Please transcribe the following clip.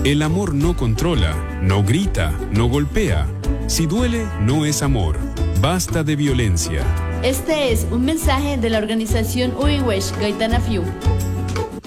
El amor no controla, no grita, no golpea. Si duele, no es amor. Basta de violencia. Este es un mensaje de la organización Uiwesh Gaitana Fiu.